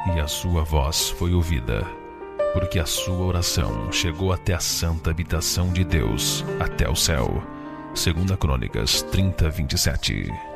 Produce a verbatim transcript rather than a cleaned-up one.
e a sua voz foi ouvida, porque a sua oração chegou até a santa habitação de Deus, até o céu. Segunda Crônicas trinta, vinte e sete.